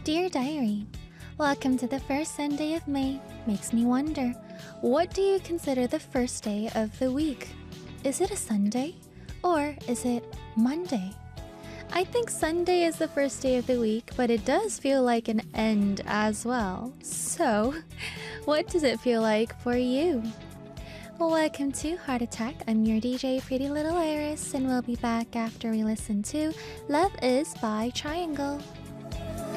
Dear Diary, welcome to the first Sunday of May. Makes me wonder, what do you consider the first day of the week? Is it a Sunday or is it Monday? I think Sunday is the first day of the week, but it does feel like an end as well. So, what does it feel like for you? Welcome to Heart Attack. I'm your DJ, Pretty Little Iris, and we'll be back after we listen to Love Is by Triangle.